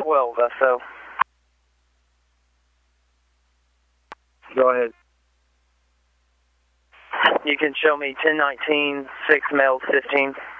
12 SO. Go ahead. You can show me 1019, 6 males, 15.